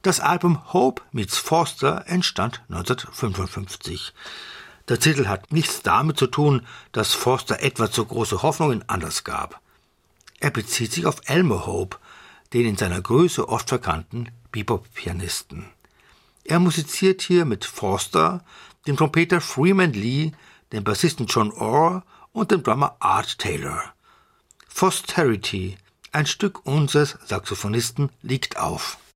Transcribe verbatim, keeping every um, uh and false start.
Das Album Hope meets Foster entstand neunzehnhundertfünfundfünfzig. Der Titel hat nichts damit zu tun, dass Foster etwa zu große Hoffnung in Anders gab. Er bezieht sich auf Elmer Hope, den in seiner Größe oft verkannten Bebop-Pianisten. Er musiziert hier mit Foster, dem Trompeter Freeman Lee, dem Bassisten John Orr und dem Drummer Art Taylor. Fosterity, ein Stück unseres Saxophonisten, liegt auf.